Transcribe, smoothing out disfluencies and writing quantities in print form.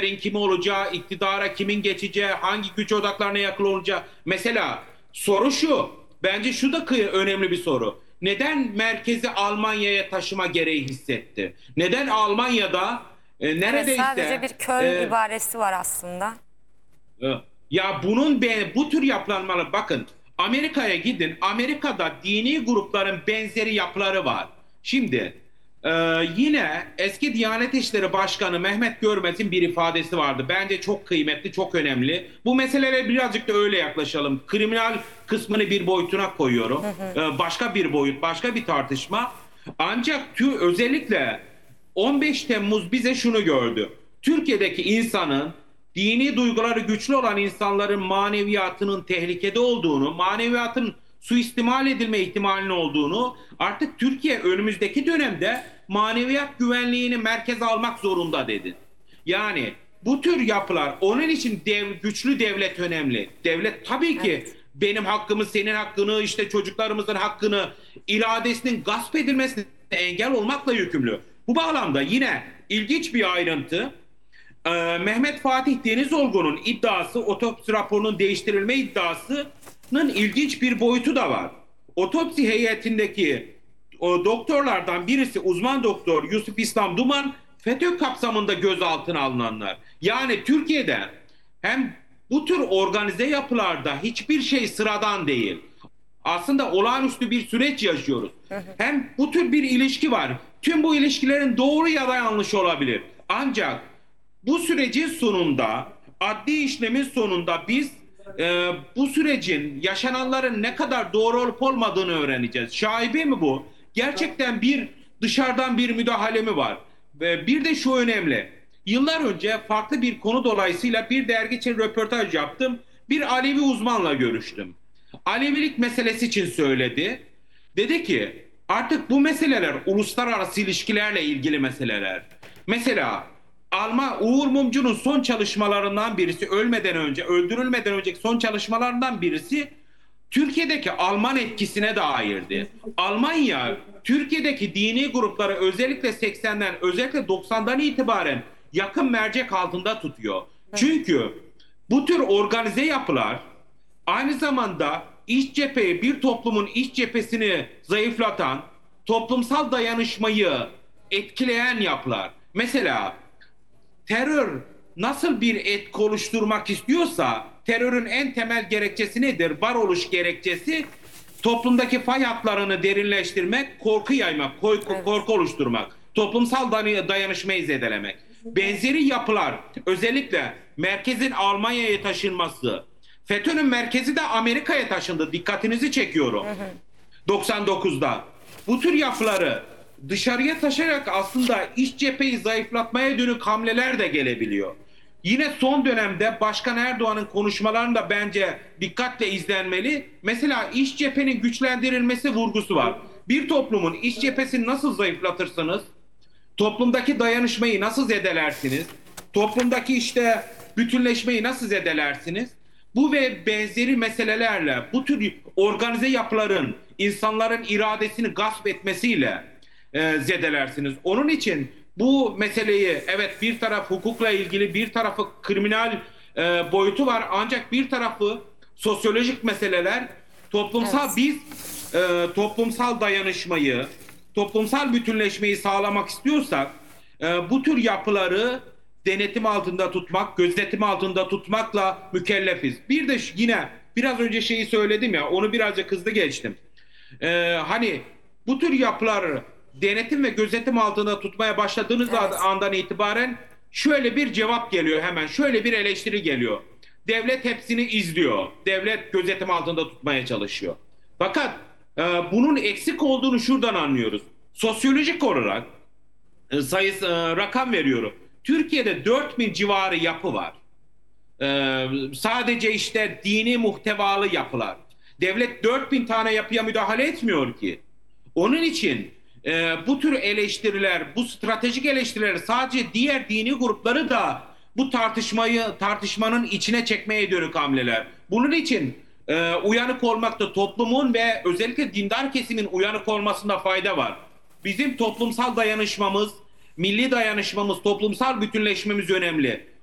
liderin kimi olacağı, iktidara kimin geçeceği, hangi güç odaklarına yakın olacağı. Mesela soru şu, bence şu da önemli bir soru. Neden merkezi Almanya'ya taşıma gereği hissetti? Neden Almanya'da Evet, sadece neredeyse bir Köln ibaresi var aslında. e, ya bunun bu tür yapılanmalar, bakın Amerika'ya gidin. Amerika'da dini grupların benzeri yapıları var. Şimdi e, yine eski Diyanet İşleri Başkanı Mehmet Görmez'in bir ifadesi vardı. Bence çok kıymetli, çok önemli. Bu meselelere birazcık da öyle yaklaşalım. Kriminal kısmını bir boyutuna koyuyorum. Başka bir boyut, başka bir tartışma. Ancak özellikle 15 Temmuz bize şunu gördü. Türkiye'deki insanın, dini duyguları güçlü olan insanların maneviyatının tehlikede olduğunu, maneviyatın suistimal edilme ihtimalinin olduğunu, artık Türkiye önümüzdeki dönemde maneviyat güvenliğini merkeze almak zorunda dedi. Yani bu tür yapılar, onun için güçlü devlet önemli. Devlet tabii ki Evet. benim hakkımı, senin hakkını, işte çocuklarımızın hakkını, iradesinin gasp edilmesine engel olmakla yükümlü. Bu bağlamda yine ilginç bir ayrıntı. Mehmet Fatih Denizolgu'nun iddiası, otopsi raporunun değiştirilme iddiasının ilginç bir boyutu da var. Otopsi heyetindeki o doktorlardan birisi, uzman doktor Yusuf İslam Duman, FETÖ kapsamında gözaltına alınanlar. Yani Türkiye'de hem bu tür organize yapılarda hiçbir şey sıradan değil. Aslında olağanüstü bir süreç yaşıyoruz. Hem bu tür bir ilişki var. Tüm bu ilişkilerin doğru ya da yanlış olabilir. Ancak bu sürecin sonunda, adli işlemin sonunda biz bu sürecin, yaşananların ne kadar doğru olup olmadığını öğreneceğiz. Şaibe mi bu? Gerçekten bir dışarıdan bir müdahale mi var? Ve bir de şu önemli. Yıllar önce farklı bir konu dolayısıyla bir dergi için röportaj yaptım. Bir Alevi uzmanla görüştüm. Alevilik meselesi için söyledi. Dedi ki artık bu meseleler uluslararası ilişkilerle ilgili meseleler. Mesela Uğur Mumcu'nun son çalışmalarından birisi, öldürülmeden önceki son çalışmalarından birisi Türkiye'deki Alman etkisine dairdi. Almanya Türkiye'deki dini grupları özellikle 80'den, özellikle 90'dan itibaren yakın mercek altında tutuyor. Çünkü bu tür organize yapılar aynı zamanda iç cepheyi, bir toplumun iç cephesini zayıflatan, toplumsal dayanışmayı etkileyen yapılar. Mesela terör nasıl bir etki oluşturmak istiyorsa, terörün en temel gerekçesi nedir? Varoluş gerekçesi toplumdaki fay hatlarını derinleştirmek, korku yaymak, korku oluşturmak, toplumsal dayanışmayı zedelemek. Benzeri yapılar, özellikle merkezin Almanya'ya taşınması, FETÖ'nün merkezi de Amerika'ya taşındı. Dikkatinizi çekiyorum. 99'da. Bu tür yapıları dışarıya taşarak aslında iç cepheyi zayıflatmaya dönük hamleler de gelebiliyor. Yine son dönemde Başkan Erdoğan'ın konuşmalarında bence dikkatle izlenmeli. Mesela iç cephenin güçlendirilmesi vurgusu var. Bir toplumun iç cephesini nasıl zayıflatırsınız? Toplumdaki dayanışmayı nasıl zedelersiniz? Toplumdaki işte bütünleşmeyi nasıl zedelersiniz? Bu ve benzeri meselelerle, bu tür organize yapıların insanların iradesini gasp etmesiyle zedelersiniz. Onun için bu meseleyi, evet, bir taraf hukukla ilgili, bir tarafı kriminal boyutu var, ancak bir tarafı sosyolojik meseleler, toplumsal, Evet. biz toplumsal dayanışmayı, toplumsal bütünleşmeyi sağlamak istiyorsak bu tür yapıları denetim altında tutmak, gözetim altında tutmakla mükellefiz. Bir de yine biraz önce şeyi söyledim ya, onu birazcık hızlı geçtim. Hani bu tür yapılar denetim ve gözetim altında tutmaya başladığınız Evet. andan itibaren şöyle bir cevap geliyor hemen, şöyle bir eleştiri geliyor. Devlet hepsini izliyor. Devlet gözetim altında tutmaya çalışıyor. Fakat bunun eksik olduğunu şuradan anlıyoruz. Sosyolojik olarak rakam veriyorum. Türkiye'de 4000 civarı yapı var. Sadece işte dini muhtevalı yapılar. Devlet 4000 tane yapıya müdahale etmiyor ki. Onun için bu tür eleştiriler, bu stratejik eleştiriler sadece diğer dini grupları da bu tartışmanın içine çekmeye dönük hamleler. Bunun için uyanık olmakta, toplumun ve özellikle dindar kesimin uyanık olmasında fayda var. Bizim toplumsal dayanışmamız, milli dayanışmamız, toplumsal bütünleşmemiz önemli.